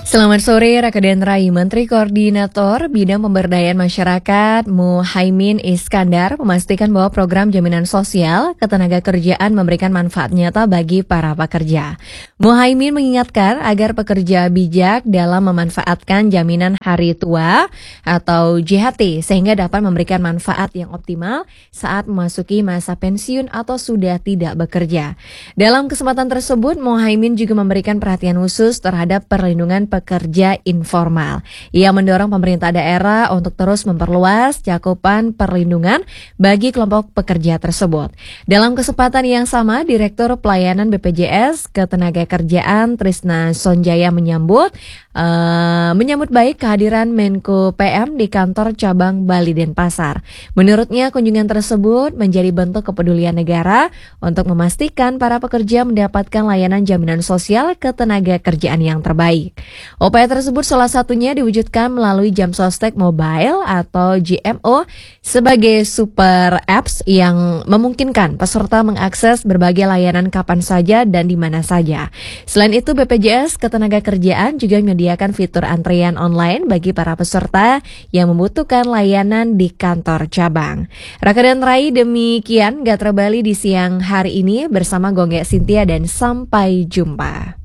Selamat sore, Rakaden Rai. Menteri Koordinator Bidang Pemberdayaan Masyarakat Muhaimin Iskandar memastikan bahwa program jaminan sosial ketenagakerjaan memberikan manfaat nyata bagi para pekerja. Muhaimin mengingatkan agar pekerja bijak dalam memanfaatkan jaminan hari tua atau JHT sehingga dapat memberikan manfaat yang optimal saat memasuki masa pensiun atau sudah tidak bekerja. Dalam kesempatan tersebut, Muhaimin juga memberikan perhatian khusus terhadap perlindungan pekerja informal. Ia mendorong pemerintah daerah untuk terus memperluas cakupan perlindungan bagi kelompok pekerja tersebut. Dalam kesempatan yang sama, Direktur Pelayanan BPJS Ketenagakerjaan Trisna Sonjaya menyambut baik kehadiran Menko PM di kantor cabang Bali Denpasar. Menurutnya, kunjungan tersebut menjadi bentuk kepedulian negara untuk memastikan para pekerja mendapatkan layanan jaminan sosial ketenagakerjaan yang terbaik. Upaya tersebut salah satunya diwujudkan melalui Jam Sostek Mobile atau JMO sebagai super apps yang memungkinkan peserta mengakses berbagai layanan kapan saja dan di mana saja. Selain itu, BPJS Ketenagakerjaan juga menyediakan fitur antrian online bagi para peserta yang membutuhkan layanan di kantor cabang. Rakadan Rai, demikian Gatra Bali di siang hari ini bersama Gonggek Sintia dan sampai jumpa.